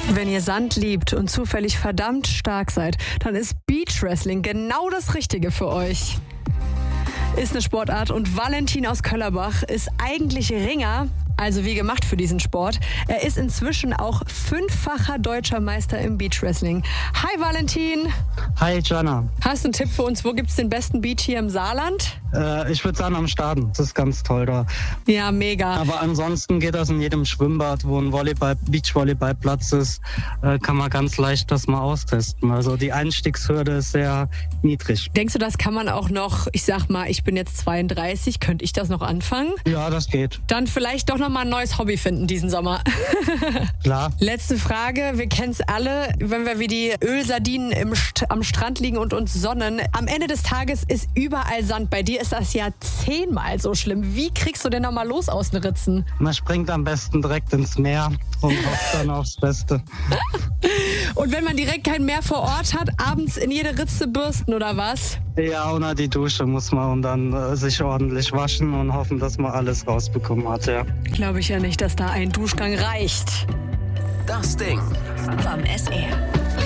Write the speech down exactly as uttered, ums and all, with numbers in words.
Wenn ihr Sand liebt und zufällig verdammt stark seid, dann ist Beach Wrestling genau das Richtige für euch. Ist eine Sportart und Valentin aus Köllerbach ist eigentlich Ringer, also wie gemacht für diesen Sport. Er ist inzwischen auch fünffacher deutscher Meister im Beach Wrestling. Hi Valentin! Hi Jana. Hast du einen Tipp für uns, wo gibt es den besten Beach hier im Saarland? Äh, ich würde sagen am Staden, das ist ganz toll da. Ja, mega. Aber ansonsten geht das in jedem Schwimmbad, wo ein Volleyball, Beachvolleyballplatz ist, äh, kann man ganz leicht das mal austesten. Also die Einstiegshürde ist sehr niedrig. Denkst du, das kann man auch noch, ich sag mal, ich bin jetzt zweiunddreißig, könnte ich das noch anfangen? Ja, das geht. Dann vielleicht doch noch mal ein neues Hobby finden diesen Sommer. Klar. Letzte Frage, wir kennen es alle, wenn wir wie die Ölsardinen im St- am Strand liegen und uns sonnen. Am Ende des Tages ist überall Sand. Bei dir ist das ja zehnmal so schlimm. Wie kriegst du denn noch mal los aus den Ritzen? Man springt am besten direkt ins Meer und hofft dann aufs Beste. Und wenn man direkt kein Meer vor Ort hat, abends in jede Ritze bürsten oder was? Ja, unter die Dusche muss man und dann äh, sich ordentlich waschen und hoffen, dass man alles rausbekommen hat, ja. Glaube ich ja nicht, dass da ein Duschgang reicht. Das Ding vom S R.